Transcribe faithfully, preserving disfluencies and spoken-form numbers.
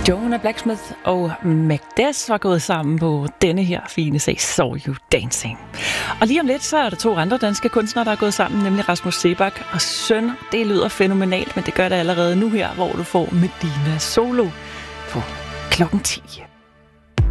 Jonah Blacksmith og Magdes var gået sammen på denne her fine sag, Saw You Dancing. Og lige om lidt, så er der to andre danske kunstnere, der er gået sammen, nemlig Rasmus Seebach og Søn. Det lyder fænomenalt, men det gør det allerede nu her, hvor du får Medina Solo på klokken ti.